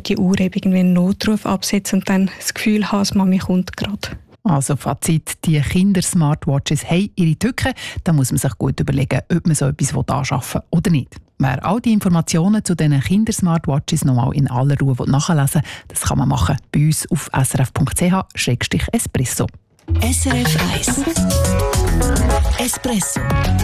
die Uhr irgendwie einen Notruf absetzen und dann das Gefühl haben, die Mami kommt gerade. Also Fazit, die Kinder-Smartwatches haben ihre Tücken. Da muss man sich gut überlegen, ob man so etwas anschaffen will oder nicht. Wer all die Informationen zu diesen Kinder-Smartwatches nochmal in aller Ruhe nachlesen will, das kann man machen bei uns auf srf.ch/espresso. SRF 1 Espresso